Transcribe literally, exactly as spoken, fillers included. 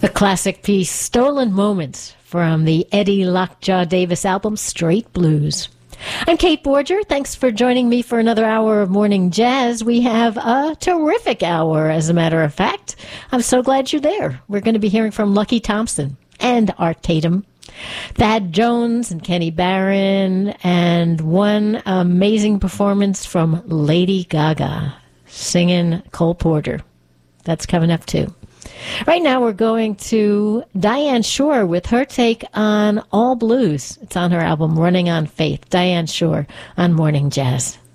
The classic piece, Stolen Moments, from the Eddie Lockjaw Davis album, Straight Blues. I'm Kate Borger. Thanks for joining me for another hour of Morning Jazz. We have a terrific hour, as a matter of fact. I'm so glad you're there. We're going to be hearing from Lucky Thompson and Art Tatum, Thad Jones and Kenny Barron, and one amazing performance from Lady Gaga singing Cole Porter. That's coming up, too. Right now, we're going to Diane Shore with her take on All Blues. It's on her album, Running on Faith. Diane Shore on Morning Jazz.